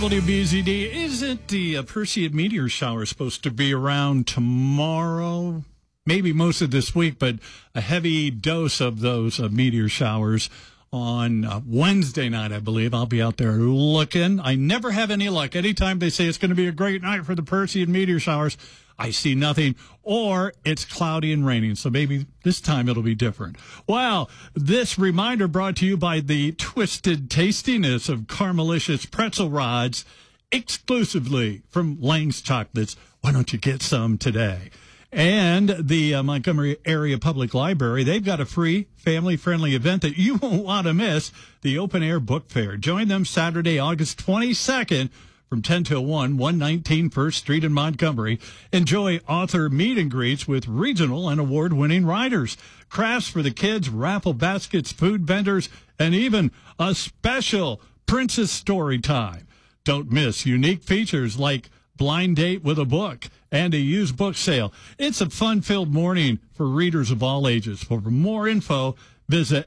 WBZD, isn't the Perseid meteor shower supposed to be around tomorrow? Maybe most of this week, but a heavy dose of those meteor showers on Wednesday night, I believe. I'll be out there looking. I never have any luck. Anytime they say it's going to be a great night for the Perseid meteor showers, I see nothing, or it's cloudy and raining, so maybe this time it'll be different. Well, this reminder brought to you by the twisted tastiness of Caramelicious pretzel rods, exclusively from Lang's Chocolates. Why don't you get some today? And the Montgomery Area Public Library, they've got a free, family-friendly event that you won't want to miss, the Open Air Book Fair. Join them Saturday, August 22nd, from 10 till 119 First Street in Montgomery. Enjoy author meet and greets with regional and award-winning writers, crafts for the kids, raffle baskets, food vendors, and even a special Princess Story Time. Don't miss unique features like blind date with a book and a used book sale. It's a fun-filled morning for readers of all ages. For more info, visit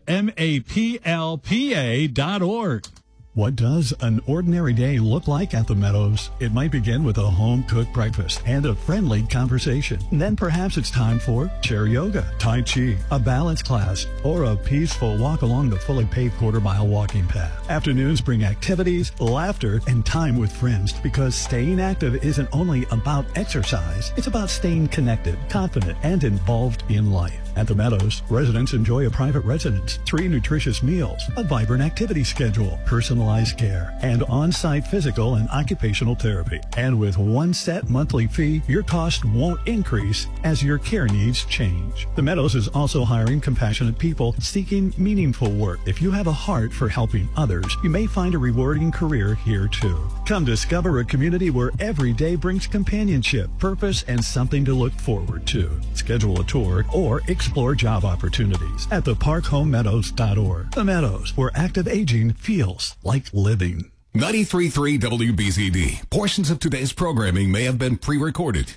maplpa.org. What does an ordinary day look like at the Meadows? It might begin with a home-cooked breakfast and a friendly conversation. Then perhaps it's time for chair yoga, tai chi, a balance class, or a peaceful walk along the fully paved quarter-mile walking path. Afternoons bring activities, laughter, and time with friends, because staying active isn't only about exercise. It's about staying connected, confident, and involved in life. At the Meadows, residents enjoy a private residence, 3 nutritious meals, a vibrant activity schedule, personalized care, and on-site physical and occupational therapy. And with one set monthly fee, your cost won't increase as your care needs change. The Meadows is also hiring compassionate people seeking meaningful work. If you have a heart for helping others, you may find a rewarding career here too. Come discover a community where every day brings companionship, purpose, and something to look forward to. Schedule a tour or explore job opportunities at theparkhomemeadows.org. The Meadows, where active aging feels like living. 93.3 WBZD. Portions of today's programming may have been pre-recorded.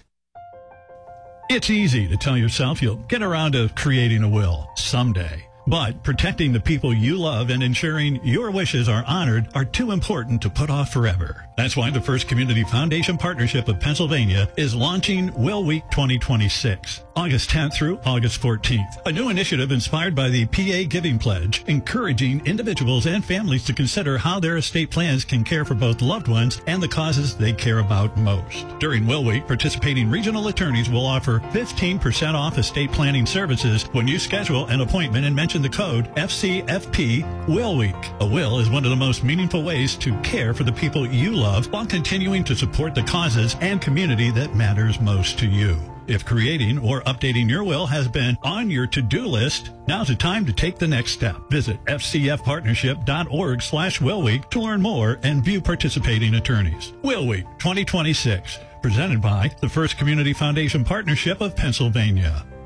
It's easy to tell yourself you'll get around to creating a will someday. But protecting the people you love and ensuring your wishes are honored are too important to put off forever. That's why the First Community Foundation Partnership of Pennsylvania is launching Will Week 2026, August 10th through August 14th. A new initiative inspired by the PA Giving Pledge, encouraging individuals and families to consider how their estate plans can care for both loved ones and the causes they care about most. During Will Week, participating regional attorneys will offer 15% off estate planning services when you schedule an appointment and mention the code FCFP Will Week. A will is one of the most meaningful ways to care for the people you love while continuing to support the causes and community that matters most to you. If creating or updating your will has been on your to-do list, now's the time to take the next step. Visit fcfpartnership.org/Will Week to learn more and view participating attorneys. Will Week 2026, presented by the First Community Foundation Partnership of Pennsylvania.